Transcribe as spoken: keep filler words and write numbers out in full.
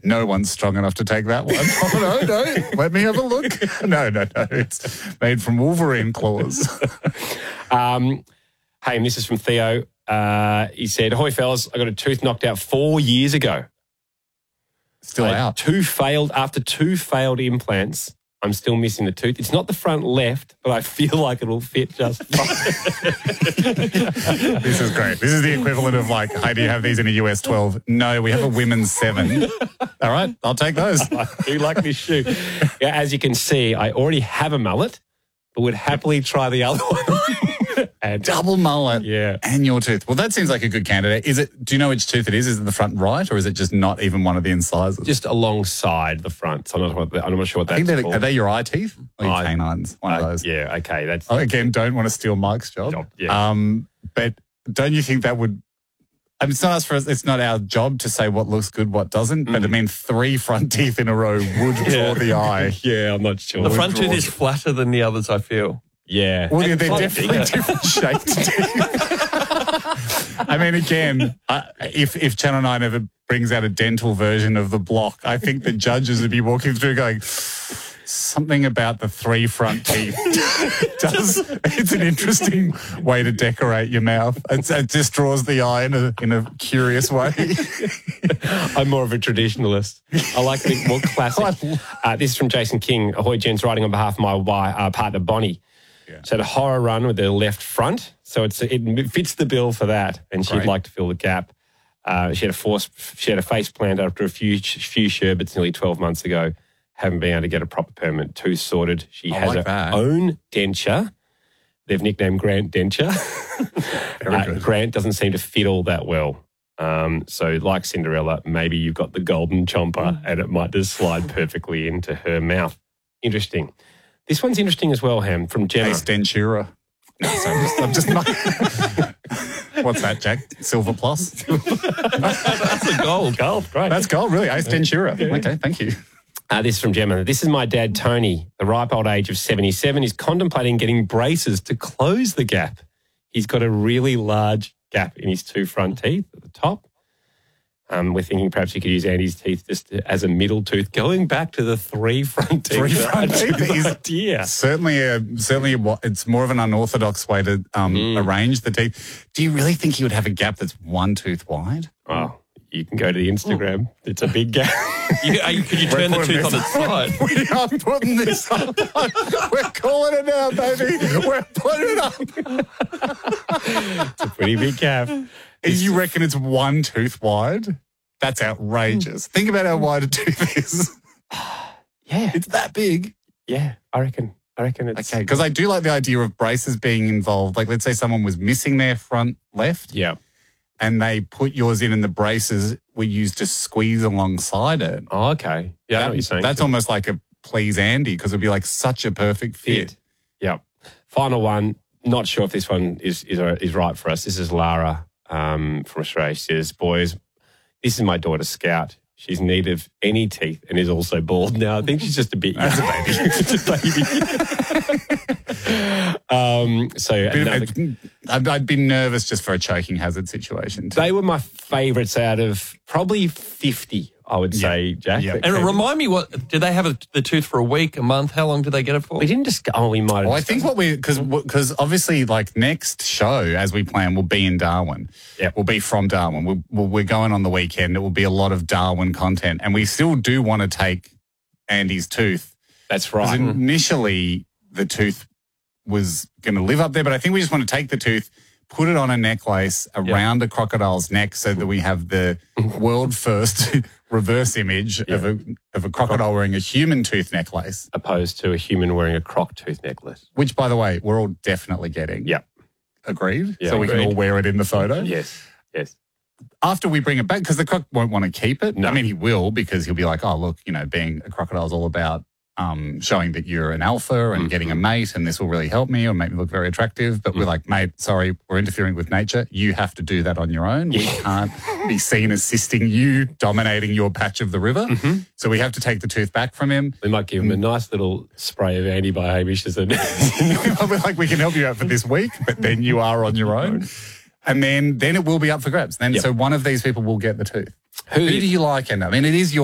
No one's strong enough to take that one. Oh, no, no. Let me have a look. No, no, no. It's made from Wolverine claws. um, hey, and this is from Theo. Uh, he said, "Ahoy, fellas, I got a tooth knocked out four years ago. Still I out. Two failed, after two failed implants, I'm still missing the tooth. It's not the front left, but I feel like it'll fit just fine." This is great. This is the equivalent of like, hey, do you have these in a U S twelve? No, we have a women's seven. All right, I'll take those. I do like this shoe. Yeah, as you can see, I already have a mullet, but would happily try the other one. And double mullet, yeah, and your tooth. Well, that seems like a good candidate. Is it? Do you know which tooth it is? Is it the front right, or is it just not even one of the incisors? Just alongside the front. So I'm not. What, I'm not sure what that's I think called. Are they your eye teeth or your I, canines? One uh, of those. Yeah. Okay. That's oh, again. Don't want to steal Mike's job. job yeah. Um, but don't you think that would? I mean, it's not us for us. It's not our job to say what looks good, what doesn't. Mm. But I mean, three front teeth in a row would draw yeah. the eye. Yeah, I'm not sure. The front tooth is flatter than the others, I feel. Yeah. Well, yeah, they're definitely different shaped teeth. I mean, again, uh, if if Channel nine ever brings out a dental version of The Block, I think the judges would be walking through going, something about the three front teeth does. It's an interesting way to decorate your mouth. It's, it just draws the eye in a in a curious way. I'm more of a traditionalist. I like the more classic. Uh, this is from Jason King. Ahoy, gents, writing on behalf of my wife, uh, partner Bonnie. Yeah. So had a horror run with the left front, so it's it fits the bill for that, and she'd Great. like to fill the gap. Uh, she had a force, she had a face plant after a few few sherbets nearly twelve months ago. Haven't been able to get a proper permanent tooth sorted. She I has like her that. own denture. They've nicknamed Grant Denture. Very uh, good. Grant doesn't seem to fit all that well. Um, so like Cinderella, maybe you've got the golden chomper and it might just slide perfectly into her mouth. Interesting. This one's interesting as well, Ham, from Gemma. Ace Dentura. No, so I'm just, I'm just not. What's that, Jack? Silver plus? That's a gold. Gold, great. That's gold, really. Ace Dentura. Yeah. Okay, thank you. Uh, this is from Gemma. This is my dad, Tony. The ripe old age of seventy-seven is contemplating getting braces to close the gap. He's got a really large gap in his two front teeth at the top. Um, we're thinking perhaps he could use Andy's teeth just as a middle tooth, going back to the three front teeth. Three front teeth is idea. certainly a certainly a, it's more of an unorthodox way to um, mm. arrange the teeth. Do you really think he would have a gap that's one tooth wide? Oh, you can go to the Instagram. Mm. It's a big gap. you, are you, could you turn the tooth on its side? We are putting this up. We're calling it now, baby. We're putting it up. It's a pretty big gap. And you reckon it's one tooth wide? That's outrageous. Think about how wide a tooth is. Yeah. It's that big. Yeah, I reckon. I reckon it's... Okay, because I do like the idea of braces being involved. Like, let's say someone was missing their front left. Yeah. And they put yours in and the braces were used to squeeze alongside it. Oh, okay. Yeah, that, I know what you're saying. That's almost like a please Andy because it would be like such a perfect fit. fit. Yeah. Final one. Not sure if this one is, is, is right for us. This is Lara. Um, from Australia. She says, boys, this is my daughter Scout. She's in need of any teeth and is also bald now. I think she's just a bit young. Just a baby. um, so another, I'd, I'd be nervous just for a choking hazard situation too. They were my favourites out of probably fifty, I would say, yeah. Jack. Yeah. And remind me, what did they have a, the tooth for a week, a month? How long did they get it for? We didn't just. Oh, we might have. Well, I think what we because because obviously like next show as we plan will be in Darwin. Yeah, we'll be from Darwin. We'll, we'll, we're going on the weekend. It will be a lot of Darwin content, and we still do want to take Andy's tooth. That's right. Initially, the tooth was going to live up there, but I think we just want to take the tooth, put it on a necklace around yep. a crocodile's neck so that we have the world first reverse image yep. of a of a crocodile wearing a human tooth necklace. Opposed to a human wearing a croc tooth necklace. Which, by the way, we're all definitely getting. Yeah. Agreed? Yeah, so we agreed. can all wear it in the photo? Yes, yes. After we bring it back, because the croc won't want to keep it. No. I mean, he will because he'll be like, oh, look, you know, being a crocodile is all about Um, showing that you're an alpha and mm-hmm. getting a mate and this will really help me or make me look very attractive. But mm-hmm. we're like, mate, sorry, we're interfering with nature. You have to do that on your own. We can't be seen assisting you dominating your patch of the river. Mm-hmm. So we have to take the tooth back from him. We might give him a nice little spray of Andy by Hamish. As a we're like, we can help you out for this week, but then you are on your own. And then, then it will be up for grabs. Then yep. So one of these people will get the tooth. Who, Who do you like? And I mean, it is your